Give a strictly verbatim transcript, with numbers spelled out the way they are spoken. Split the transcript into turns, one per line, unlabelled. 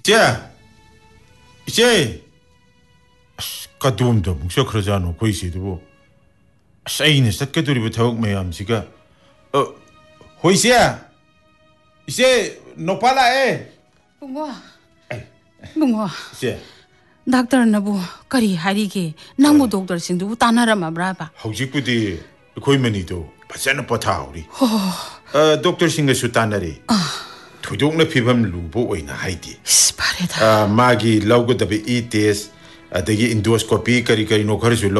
이제 이제 가도움도 뭉쳐 그러지 않고 고이시도 쌓이는 삿개돌이부 더욱 매암지가 어 호이시야 이제 노팔라에
붕어 붕어
이제
닥터나부 까리 하리게 나무 독터싱도 따나라마브라바
hꯧ직부디 고이면이도 바세나 버타우리 어 독터싱가수 따나리 도둑나 피밤 루보 오이나 하이디
스파레다
아 마기 라우고다비 이 테스트 아데기 인도스코피 까리 까리 노커르수